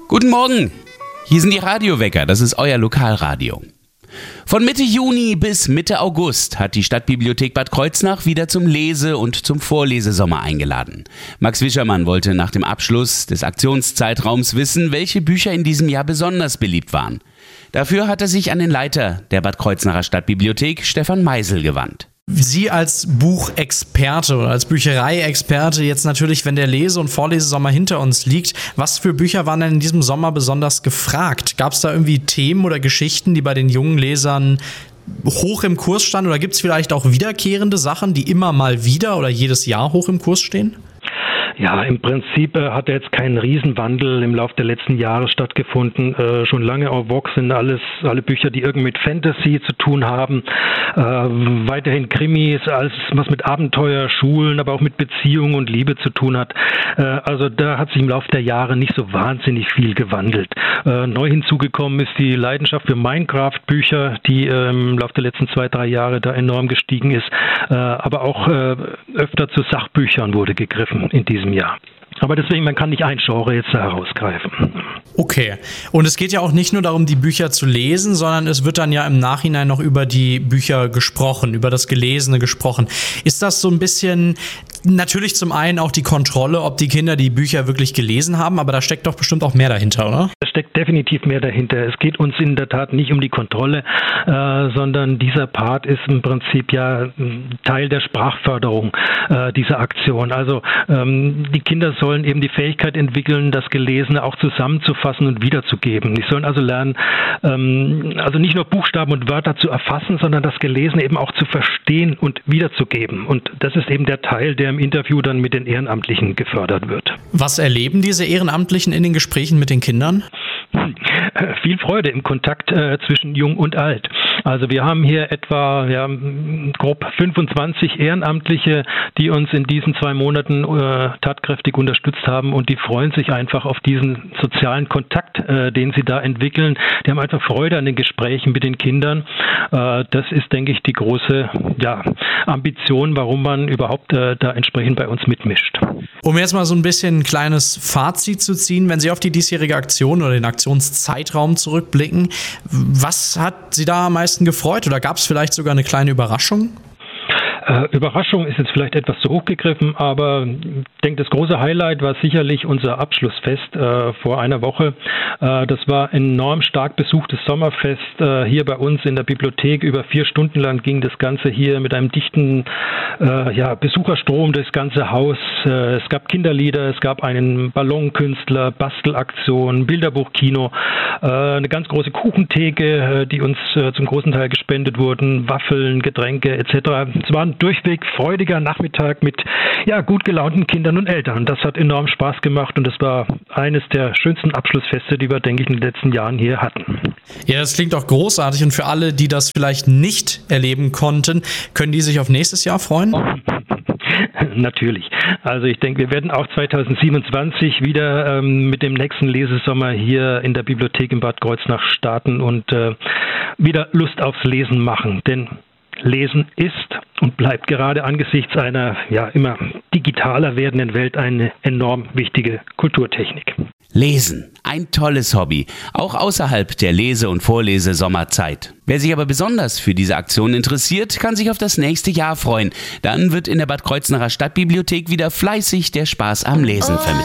Guten Morgen, hier sind die Radiowecker, das ist euer Lokalradio. Von Mitte Juni bis Mitte August hat die Stadtbibliothek Bad Kreuznach wieder zum Lese- und zum Vorlesesommer eingeladen. Max Wischermann wollte nach dem Abschluss des Aktionszeitraums wissen, welche Bücher in diesem Jahr besonders beliebt waren. Dafür hat er sich an den Leiter der Bad Kreuznacher Stadtbibliothek, Stefan Meisel, gewandt. Sie als Buchexperte oder als Büchereiexperte jetzt natürlich, wenn der Lese- und Vorlesesommer hinter uns liegt, was für Bücher waren denn in diesem Sommer besonders gefragt? Gab es da irgendwie Themen oder Geschichten, die bei den jungen Lesern hoch im Kurs standen? Oder gibt es vielleicht auch wiederkehrende Sachen, die immer mal wieder oder jedes Jahr hoch im Kurs stehen? Ja, im Prinzip hat jetzt kein Riesenwandel im Laufe der letzten Jahre stattgefunden. Schon lange en vogue sind alle Bücher, die irgendwie mit Fantasy zu tun haben. Weiterhin Krimis, alles was mit Abenteuer, Schulen, aber auch mit Beziehung und Liebe zu tun hat. Also da hat sich im Laufe der Jahre nicht so wahnsinnig viel gewandelt. Neu hinzugekommen ist die Leidenschaft für Minecraft-Bücher, die im Laufe der letzten 2-3 Jahre da enorm gestiegen ist. Aber auch öfter zu Sachbüchern wurde gegriffen in diesem Jahr. Aber deswegen, man kann nicht ein Genre jetzt da herausgreifen. Okay. Und es geht ja auch nicht nur darum, die Bücher zu lesen, sondern es wird dann ja im Nachhinein noch über die Bücher gesprochen, über das Gelesene gesprochen. Ist das so ein bisschen, natürlich zum einen auch die Kontrolle, ob die Kinder die Bücher wirklich gelesen haben, aber da steckt doch bestimmt auch mehr dahinter, oder? Da steckt definitiv mehr dahinter. Es geht uns in der Tat nicht um die Kontrolle, sondern dieser Part ist im Prinzip ja Teil der Sprachförderung dieser Aktion. Also die Kinder sollen eben die Fähigkeit entwickeln, das Gelesene auch zusammenzufassen und wiederzugeben. Die sollen also lernen, also nicht nur Buchstaben und Wörter zu erfassen, sondern das Gelesene eben auch zu verstehen und wiederzugeben. Und das ist eben der Teil, der im Interview dann mit den Ehrenamtlichen gefördert wird. Was erleben diese Ehrenamtlichen in den Gesprächen mit den Kindern? Viel Freude im Kontakt zwischen Jung und Alt. Also wir haben hier etwa grob 25 Ehrenamtliche, die uns in diesen 2 Monaten tatkräftig unterstützt haben, und die freuen sich einfach auf diesen sozialen Kontakt, den sie da entwickeln. Die haben einfach Freude an den Gesprächen mit den Kindern. Das ist, denke ich, die große Ambition, warum man überhaupt da entsprechend bei uns mitmischt. Um jetzt mal so ein bisschen ein kleines Fazit zu ziehen, wenn Sie auf die diesjährige Aktion oder den Aktionszeitraum zurückblicken, was hat Sie da am meisten gefreut, oder gab es vielleicht sogar eine kleine Überraschung? Überraschung ist jetzt vielleicht etwas zu hoch gegriffen, aber ich denke, das große Highlight war sicherlich unser Abschlussfest vor einer Woche. Das war ein enorm stark besuchtes Sommerfest hier bei uns in der Bibliothek. Über 4 Stunden lang ging das Ganze hier mit einem dichten Besucherstrom durchs ganze Haus. Es gab Kinderlieder, es gab einen Ballonkünstler, Bastelaktion, Bilderbuchkino, eine ganz große Kuchentheke, die uns zum großen Teil gespendet wurden, Waffeln, Getränke etc. Es war ein durchweg freudiger Nachmittag mit gut gelaunten Kindern und Eltern. Das hat enorm Spaß gemacht, und das war eines der schönsten Abschlussfeste, die wir, denke ich, in den letzten Jahren hier hatten. Ja, das klingt auch großartig, und für alle, die das vielleicht nicht erleben konnten, können die sich auf nächstes Jahr freuen? Natürlich. Also ich denke, wir werden auch 2027 wieder mit dem nächsten Lesesommer hier in der Bibliothek in Bad Kreuznach starten und wieder Lust aufs Lesen machen. Denn Lesen ist und bleibt gerade angesichts einer immer digitaler werdenden Welt eine enorm wichtige Kulturtechnik. Lesen, ein tolles Hobby, auch außerhalb der Lese- und Vorlesesommerzeit. Wer sich aber besonders für diese Aktion interessiert, kann sich auf das nächste Jahr freuen. Dann wird in der Bad Kreuznacher Stadtbibliothek wieder fleißig der Spaß am Lesen vermittelt.